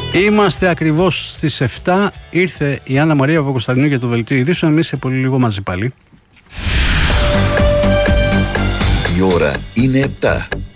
Είμαστε ακριβώς στις 7. Ήρθε η Άννα Μαρία Παπακοσταντινού για το δελτίο ειδήσεων. Εμείς σε πολύ λίγο μαζί πάλι. Η ώρα είναι 7.